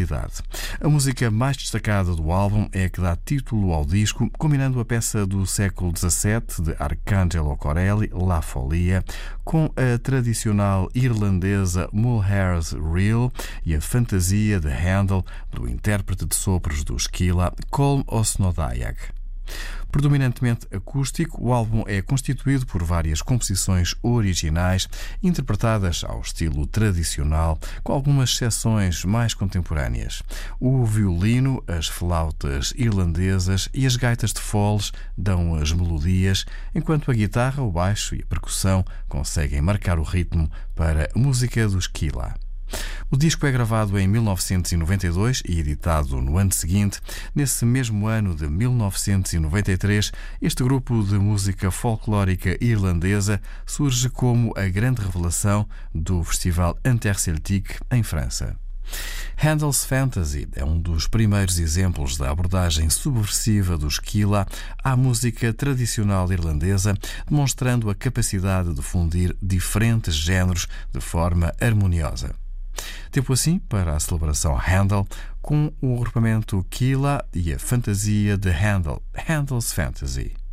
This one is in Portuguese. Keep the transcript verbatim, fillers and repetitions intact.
qualidade. A música mais destacada do álbum é a que dá título ao disco, combinando a peça do século dezassete de Arcangelo Corelli, La Folia, com a tradicional irlandesa Mulher's Reel e a fantasia de Handel do intérprete de sopros do Esquila, Colm Osnodayag. Predominantemente acústico, o álbum é constituído por várias composições originais interpretadas ao estilo tradicional, com algumas exceções mais contemporâneas. O violino, as flautas irlandesas e as gaitas de foles dão as melodias, enquanto a guitarra, o baixo e a percussão conseguem marcar o ritmo para a música do Esquila. O disco é gravado em mil novecentos e noventa e dois e editado no ano seguinte. Nesse mesmo ano de mil novecentos e noventa e três, este grupo de música folclórica irlandesa surge como a grande revelação do Festival Interceltique em França. Handel's Fantasy é um dos primeiros exemplos da abordagem subversiva do Esquila à música tradicional irlandesa, demonstrando a capacidade de fundir diferentes géneros de forma harmoniosa. Tempo assim para a celebração Handel, com o agrupamento Kila e a fantasia de Handel, Handel's Fantasy.